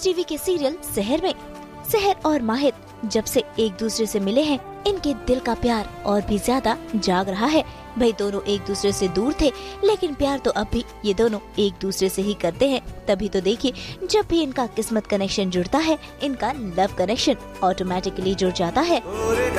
TV के serial सहर में। सहर और माहिर जब से एक दूसरे से मिले हैं, इनके दिल का प्यार और भी ज्यादा जाग रहा है। भाई दोनों एक दूसरे से दूर थे, लेकिन प्यार तो अब भी ये दोनों एक दूसरे से ही करते हैं। तभी तो देखिए, जब भी इनका किस्मत कनेक्शन जुड़ता है, इनका लव कनेक्शन ऑटोमेटिकली जुड़ जाता है।